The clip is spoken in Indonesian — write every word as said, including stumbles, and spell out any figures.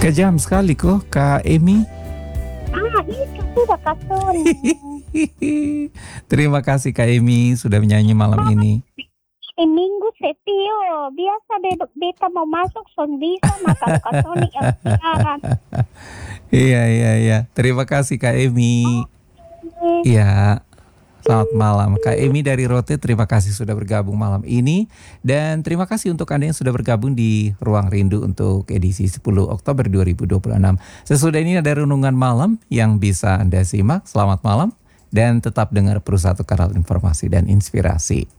Kejam sekali kok Kak Emi. Ah, itu sudah Katun. Terima kasih Kak Emi sudah menyanyi malam ini. Eh, minggu setio. Biasa be- beta mau masuk son bisa makan Katun yang siaran. Iya iya iya. Terima kasih Kak Emi. Eh, Iya. Selamat malam Kak Emi dari Rote, terima kasih sudah bergabung malam ini. Dan terima kasih untuk Anda yang sudah bergabung di Ruang Rindu untuk edisi sepuluh Oktober dua ribu dua puluh enam. Sesudah ini ada renungan malam yang bisa Anda simak. Selamat malam dan tetap dengar Perusahaan Kanal Informasi dan Inspirasi.